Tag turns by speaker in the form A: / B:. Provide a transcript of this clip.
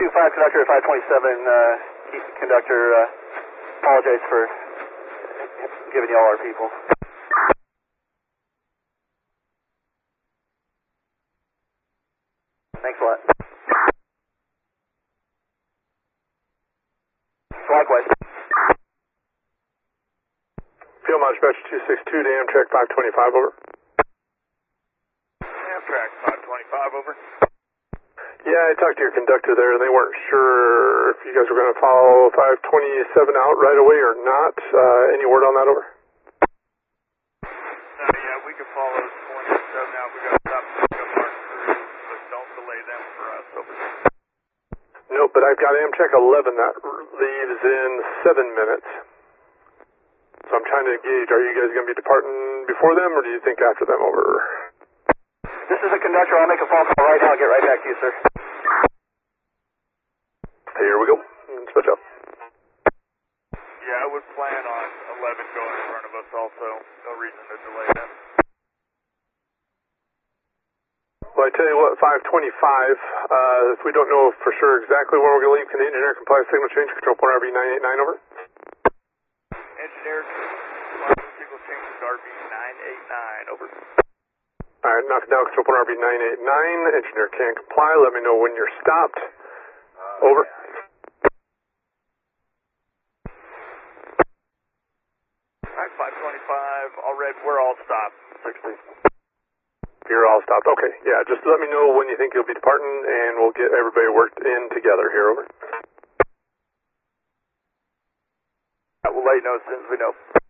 A: 25 conductor at 527, conductor, apologize for giving you all our people. Thanks a lot. Likewise.
B: Field Dispatch 262 to Amtrak 525, over.
C: Amtrak 525, over.
B: Yeah, I talked to your conductor there, and they weren't sure if you guys were going to follow 527 out right away or not. Any word on that, over?
C: Yeah, we can follow 27 out. We got to stop and pick up our crews, but don't delay them for us, over.
B: Nope, but I've got Amtrak 11 that leaves in 7 minutes. So I'm trying to gauge, are you guys going to be departing before them, or do you think after them, over?
A: This is the conductor. I'll make a phone call right now and get right back to you, sir.
B: Here we go. Switch up.
C: Yeah, I would plan on 11 going in front of us also. No reason to delay them.
B: Well, I tell you what, 525, if we don't know for sure exactly where we're going to leave, can the engineer comply with signal change, control point RB 989, over?
C: Engineer, signal change is RB 989, over.
B: Alright, knock it down, control point RB 989, engineer can't comply, let me know when you're stopped. Over.
C: Alright, 525, already, we're all stopped. 60.
B: You're all stopped. Okay, yeah, just let me know when you think you'll be departing, and we'll get everybody worked in together here, over.
C: We'll let you know as soon as we know.